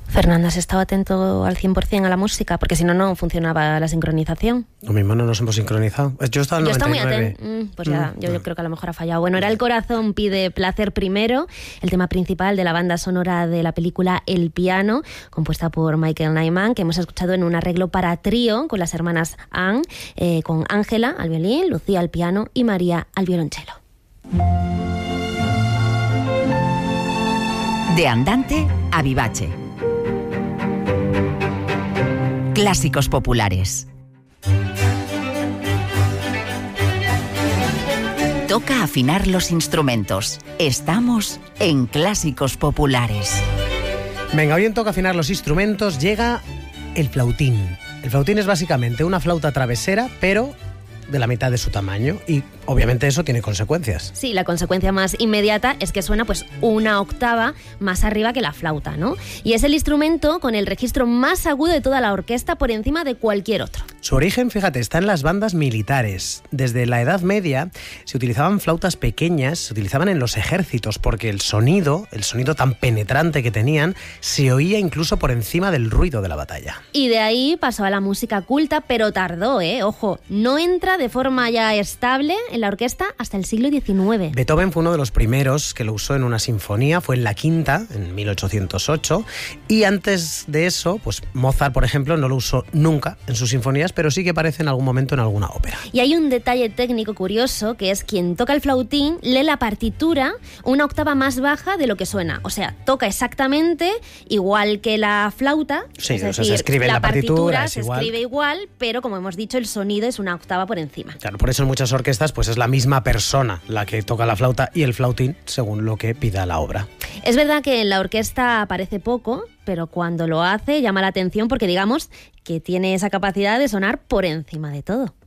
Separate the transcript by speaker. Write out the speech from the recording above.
Speaker 1: Fernando, ¿has estado atento al 100% a la música? Porque si no, no funcionaba la sincronización.
Speaker 2: Lo mismo no nos hemos sincronizado. Yo estaba en 99.
Speaker 1: Muy atento. Pues ya, yo creo que a lo mejor ha fallado. Bueno, era El corazón pide placer primero, el tema principal de la banda sonora de la película El piano, compuesta por Michael Nyman, que hemos escuchado en un arreglo para trío con las hermanas Ann, con Ángela al violín, Lucía al piano y María al violonchelo.
Speaker 3: De andante a vivace. Clásicos populares. Toca afinar los instrumentos. Estamos en Clásicos Populares.
Speaker 2: Venga, hoy en Toca afinar los instrumentos llega el flautín. El flautín es básicamente una flauta travesera, pero de la mitad de su tamaño, y obviamente eso tiene consecuencias.
Speaker 1: Sí, la consecuencia más inmediata es que suena pues una octava más arriba que la flauta, ¿no? Y es el instrumento con el registro más agudo de toda la orquesta por encima de cualquier otro.
Speaker 2: Su origen, fíjate, está en las bandas militares. Desde la Edad Media se utilizaban flautas pequeñas, se utilizaban en los ejércitos, porque el sonido tan penetrante que tenían, se oía incluso por encima del ruido de la batalla.
Speaker 1: Y de ahí pasó a la música culta, pero tardó, ojo, no entra de forma ya estable en la orquesta hasta el siglo XIX.
Speaker 2: Beethoven fue uno de los primeros que lo usó en una sinfonía, fue en la quinta, en 1808, y antes de eso, pues Mozart, por ejemplo, no lo usó nunca en sus sinfonías, pero sí que aparece en algún momento en alguna ópera.
Speaker 1: Y hay un detalle técnico curioso, que es quien toca el flautín lee la partitura una octava más baja de lo que suena. O sea, toca exactamente igual que la flauta.
Speaker 2: Sí,
Speaker 1: es decir,
Speaker 2: o sea, se escribe en la partitura
Speaker 1: se escribe igual, pero como hemos dicho, el sonido es una octava por encima.
Speaker 2: Claro, por eso en muchas orquestas pues es la misma persona la que toca la flauta y el flautín según lo que pida la obra.
Speaker 1: Es verdad que en la orquesta aparece poco, pero cuando lo hace llama la atención porque digamos que tiene esa capacidad de sonar por encima de todo.